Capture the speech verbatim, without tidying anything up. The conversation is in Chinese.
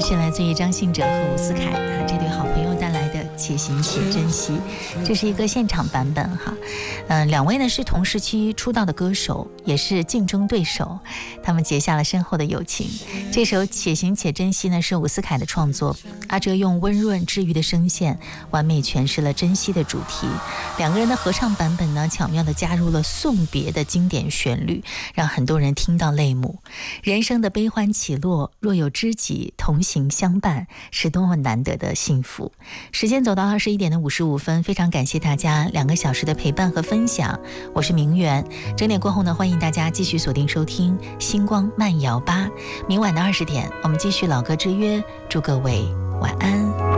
是来自于张信哲和伍思凯啊这对好朋友带来的《且行且珍惜》，这是一个现场版本哈。嗯、呃，两位呢是同时期出道的歌手，也是竞争对手，他们结下了深厚的友情。这首《且行且珍惜》呢是伍思凯的创作，阿哲用温润治愈的声线完美诠释了珍惜的主题。两个人的合唱版本呢，巧妙地加入了送别的经典旋律，让很多人听到泪目。人生的悲欢起落，若有知己同行相伴，是多么难得的幸福。时间走到二十一点的五十五分，非常感谢大家两个小时的陪伴和分享。我是明媛，整点过后呢，欢迎大家继续锁定收听星光慢摇吧。明晚的二十点，我们继续老歌之约，祝各位晚安。